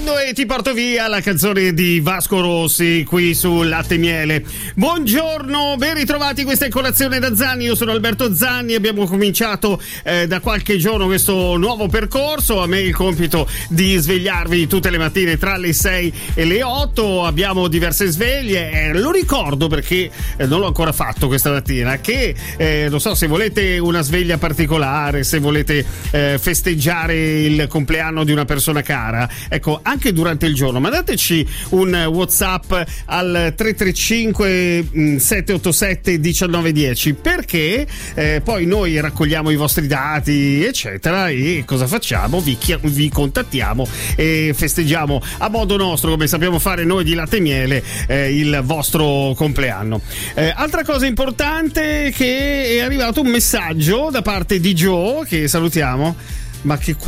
Prendo e ti porto via, la canzone di Vasco Rossi qui su Latte e Miele. Buongiorno, ben ritrovati, questa è Colazione da Zanni, io sono Alberto Zanni, abbiamo cominciato da qualche giorno questo nuovo percorso, a me il compito di svegliarvi tutte le mattine tra le 6 e le 8, abbiamo diverse sveglie, lo ricordo perché non l'ho ancora fatto questa mattina, che non so se volete una sveglia particolare, se volete festeggiare il compleanno di una persona cara, ecco, anche durante il giorno mandateci un WhatsApp al 335 787 1910, perché poi noi raccogliamo i vostri dati eccetera e cosa facciamo? Vi contattiamo e festeggiamo a modo nostro, come sappiamo fare noi di Latte e Miele, il vostro compleanno. Altra cosa importante, che è arrivato un messaggio da parte di Joe, che salutiamo. Ma che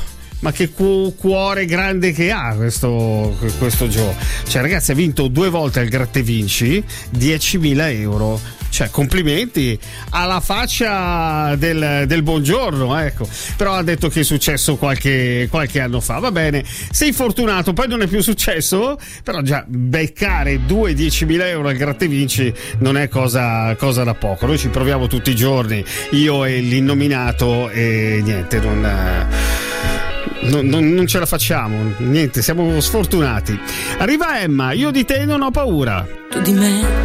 cuore grande che ha questo Joe. Cioè, ragazzi, ha vinto 2 volte al Gratta Vinci 10.000 euro. Cioè, complimenti alla faccia del buongiorno, ecco. Però ha detto che è successo qualche anno fa. Va bene, sei fortunato, poi non è più successo, però già beccare 10.000 euro al Gratta Vinci non è cosa da poco. Noi ci proviamo tutti i giorni, io e l'innominato, e niente, non ce la facciamo, niente, siamo sfortunati. Arriva Emma, io di te non ho paura. Tu di me